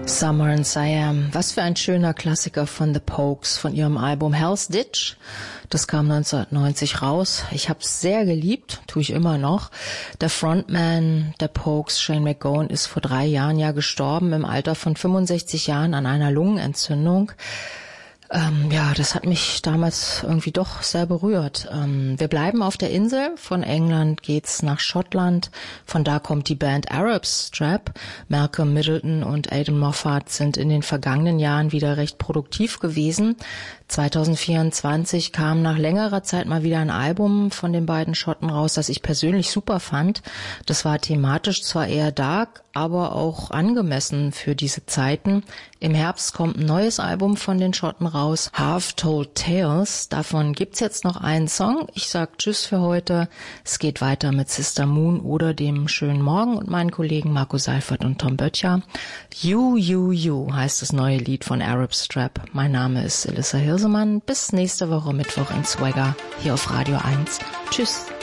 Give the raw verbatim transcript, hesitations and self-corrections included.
Summer in Siam. Was für ein schöner Klassiker von The Pogues, von ihrem Album Hell's Ditch. Das kam neunzehnhundertneunzig raus. Ich habe es sehr geliebt, tue ich immer noch. Der Frontman der Pogues, Shane MacGowan, ist vor drei Jahren ja gestorben, im Alter von fünfundsechzig Jahren an einer Lungenentzündung. Ähm, ja, das hat mich damals irgendwie doch sehr berührt. Ähm, wir bleiben auf der Insel. Von England geht's nach Schottland. Von da kommt die Band Arab Strap. Malcolm Middleton und Aidan Moffat sind in den vergangenen Jahren wieder recht produktiv gewesen. zwanzig vierundzwanzig kam nach längerer Zeit mal wieder ein Album von den beiden Schotten raus, das ich persönlich super fand. Das war thematisch zwar eher dark, aber auch angemessen für diese Zeiten. Im Herbst kommt ein neues Album von den Schotten raus, Half Told Tales. Davon gibt's jetzt noch einen Song. Ich sag Tschüss für heute. Es geht weiter mit Sister Moon oder dem schönen Morgen und meinen Kollegen Marco Seifert und Tom Böttcher. You, You, You heißt das neue Lied von Arab Strap. Mein Name ist Elissa Hirsemann. Bis nächste Woche Mittwoch in Swagger hier auf Radio eins. Tschüss.